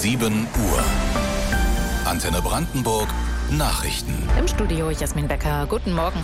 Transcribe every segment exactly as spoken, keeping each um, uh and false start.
sieben Uhr. Antenne Brandenburg, Nachrichten. Im Studio Jasmin Becker. Guten Morgen.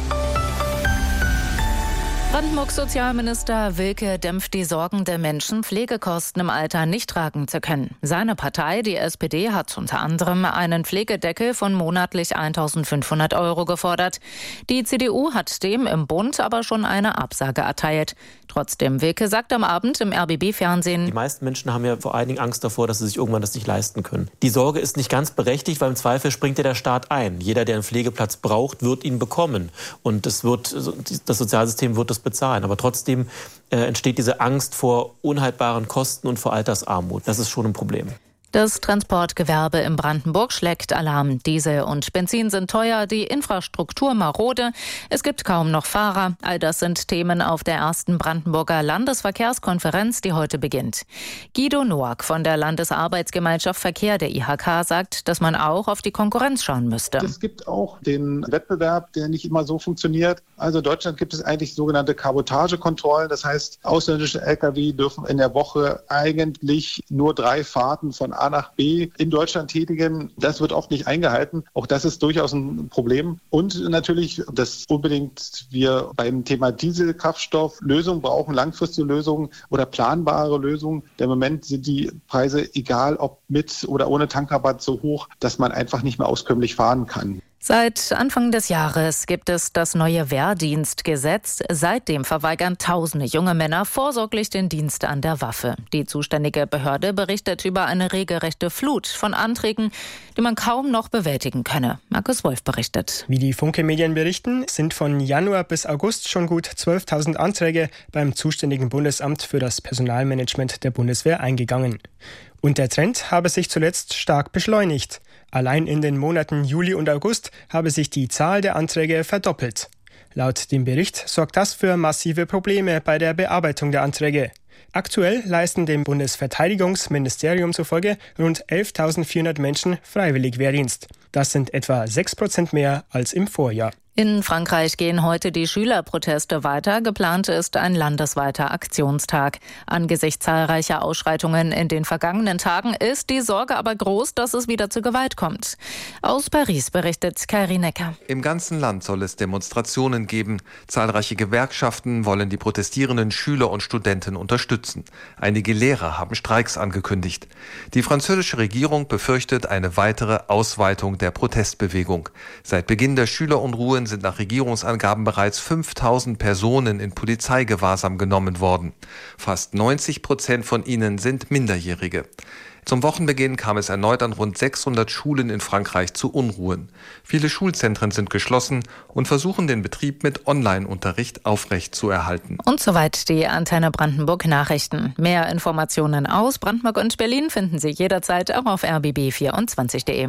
Brandenburgs Sozialminister Wilke dämpft die Sorgen der Menschen, Pflegekosten im Alter nicht tragen zu können. Seine Partei, die S P D, hat unter anderem einen Pflegedeckel von monatlich eintausendfünfhundert Euro gefordert. Die C D U hat dem im Bund aber schon eine Absage erteilt. Trotzdem, Wilke sagt am Abend im R B B-Fernsehen: Die meisten Menschen haben ja vor allen Dingen Angst davor, dass sie sich irgendwann das nicht leisten können. Die Sorge ist nicht ganz berechtigt, weil im Zweifel springt ja der Staat ein. Jeder, der einen Pflegeplatz braucht, wird ihn bekommen. Und es wird, das Sozialsystem wird das bezahlen. Aber trotzdem äh, entsteht diese Angst vor unhaltbaren Kosten und vor Altersarmut. Das ist schon ein Problem. Das Transportgewerbe in Brandenburg schlägt Alarm. Diesel und Benzin sind teuer, die Infrastruktur marode. Es gibt kaum noch Fahrer. All das sind Themen auf der ersten Brandenburger Landesverkehrskonferenz, die heute beginnt. Guido Noack von der Landesarbeitsgemeinschaft Verkehr der I H K sagt, dass man auch auf die Konkurrenz schauen müsste. Es gibt auch den Wettbewerb, der nicht immer so funktioniert. Also in Deutschland gibt es eigentlich sogenannte Kabotagekontrollen. Das heißt, ausländische L K W dürfen in der Woche eigentlich nur drei Fahrten von A nach B in Deutschland tätigen. Das wird oft nicht eingehalten. Auch das ist durchaus ein Problem. Und natürlich, dass unbedingt wir beim Thema Dieselkraftstoff Lösungen brauchen, langfristige Lösungen oder planbare Lösungen. Denn im Moment sind die Preise, egal ob mit oder ohne Tankrabatt, so hoch, dass man einfach nicht mehr auskömmlich fahren kann. Seit Anfang des Jahres gibt es das neue Wehrdienstgesetz. Seitdem verweigern tausende junge Männer vorsorglich den Dienst an der Waffe. Die zuständige Behörde berichtet über eine regelrechte Flut von Anträgen, die man kaum noch bewältigen könne. Markus Wolf berichtet. Wie die Funke-Medien berichten, sind von Januar bis August schon gut zwölftausend Anträge beim zuständigen Bundesamt für das Personalmanagement der Bundeswehr eingegangen. Und der Trend habe sich zuletzt stark beschleunigt. Allein in den Monaten Juli und August habe sich die Zahl der Anträge verdoppelt. Laut dem Bericht sorgt das für massive Probleme bei der Bearbeitung der Anträge. Aktuell leisten dem Bundesverteidigungsministerium zufolge rund elftausendvierhundert Menschen freiwillig Wehrdienst. Das sind etwa sechs Prozent mehr als im Vorjahr. In Frankreich gehen heute die Schülerproteste weiter. Geplant ist ein landesweiter Aktionstag. Angesichts zahlreicher Ausschreitungen in den vergangenen Tagen ist die Sorge aber groß, dass es wieder zu Gewalt kommt. Aus Paris berichtet Kairi Necker. Im ganzen Land soll es Demonstrationen geben. Zahlreiche Gewerkschaften wollen die protestierenden Schüler und Studenten unterstützen. Einige Lehrer haben Streiks angekündigt. Die französische Regierung befürchtet eine weitere Ausweitung der Protestbewegung. Seit Beginn der Schülerunruhen sind nach Regierungsangaben bereits fünftausend Personen in Polizeigewahrsam genommen worden. Fast neunzig Prozent von ihnen sind Minderjährige. Zum Wochenbeginn kam es erneut an rund sechshundert Schulen in Frankreich zu Unruhen. Viele Schulzentren sind geschlossen und versuchen, den Betrieb mit Online-Unterricht aufrechtzuerhalten. Und soweit die Antenne Brandenburg Nachrichten. Mehr Informationen aus Brandenburg und Berlin finden Sie jederzeit auch auf r b b vierundzwanzig punkt d e.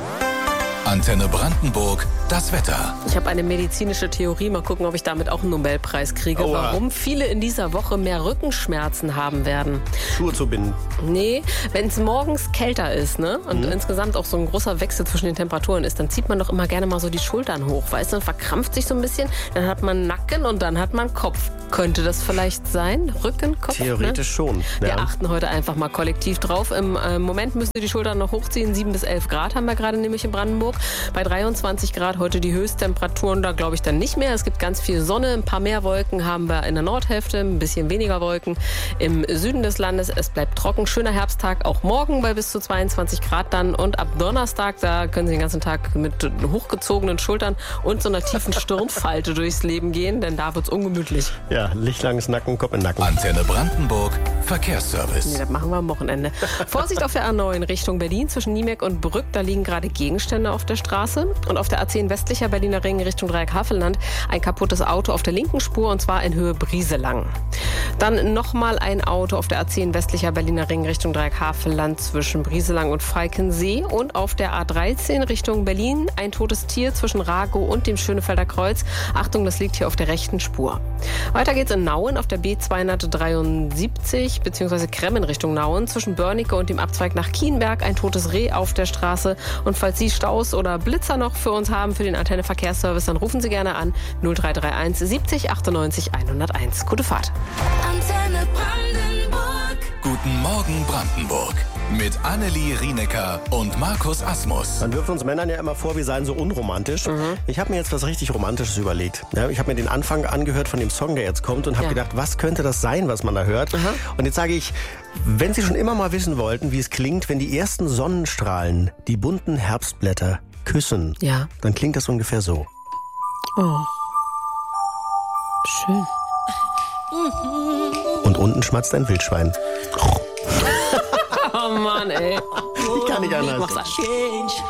Antenne Brandenburg, das Wetter. Ich habe eine medizinische Theorie, mal gucken, ob ich damit auch einen Nobelpreis kriege. Oha. Warum viele in dieser Woche mehr Rückenschmerzen haben werden. Schuhe zu binden. Nee, wenn es morgens kälter ist, ne, und Mhm. insgesamt auch so ein großer Wechsel zwischen den Temperaturen ist, dann zieht man doch immer gerne mal so die Schultern hoch, weißt du, dann verkrampft sich so ein bisschen, dann hat man Nacken und dann hat man Kopf. Könnte das vielleicht sein? Rücken, Kopf? Theoretisch ne? schon. Wir Ja. achten heute einfach mal kollektiv drauf. Im äh, Moment müssen wir die Schultern noch hochziehen. sieben bis elf Grad haben wir gerade nämlich in Brandenburg. Bei dreiundzwanzig Grad heute die Höchsttemperaturen, da glaube ich dann nicht mehr. Es gibt ganz viel Sonne, ein paar mehr Wolken haben wir in der Nordhälfte, ein bisschen weniger Wolken im Süden des Landes. Es bleibt trocken, schöner Herbsttag, auch morgen bei bis zu zweiundzwanzig Grad dann. Und ab Donnerstag, da können Sie den ganzen Tag mit hochgezogenen Schultern und so einer tiefen Stirnfalte durchs Leben gehen, denn da wird es ungemütlich. Ja, lichtlanges Nacken, Kopf in den Nacken. Antenne Brandenburg, Verkehrsservice. Nee, das machen wir am Wochenende. Vorsicht auf der A neun Richtung Berlin zwischen Niemek und Brück. Da liegen gerade Gegenstände auf der Straße. Und auf der A zehn westlicher Berliner Ring Richtung Dreieck-Havelland ein kaputtes Auto auf der linken Spur und zwar in Höhe Brieselang. Dann nochmal ein Auto auf der A zehn westlicher Berliner Ring Richtung Dreieck-Havelland zwischen Brieselang und Falkensee. Und auf der A dreizehn Richtung Berlin ein totes Tier zwischen Ragow und dem Schönefelder Kreuz. Achtung, das liegt hier auf der rechten Spur. Weiter geht's in Nauen auf der B zweihundertdreiundsiebzig bzw. Kremmen Richtung Nauen zwischen Börnike und dem Abzweig nach Kienberg ein totes Reh auf der Straße. Und falls Sie Staus oder Blitzer noch für uns haben für den Antenne Verkehrsservice, dann rufen Sie gerne an null drei drei eins siebzig achtundneunzig hunderteins. Gute Fahrt. Antenne Brandenburg. Guten Morgen Brandenburg. Mit Annelie Rienecker und Markus Asmus. Man wirft uns Männern ja immer vor, wir seien so unromantisch. Mhm. Ich habe mir jetzt was richtig Romantisches überlegt. Ja, ich habe mir den Anfang angehört von dem Song, der jetzt kommt und habe ja. gedacht, was könnte das sein, was man da hört? Mhm. Und jetzt sage ich, wenn Sie schon immer mal wissen wollten, wie es klingt, wenn die ersten Sonnenstrahlen die bunten Herbstblätter küssen, ja. dann klingt das ungefähr so. Oh. Schön. Und unten schmatzt ein Wildschwein. Oh Mann, ey. Ich kann nicht anders.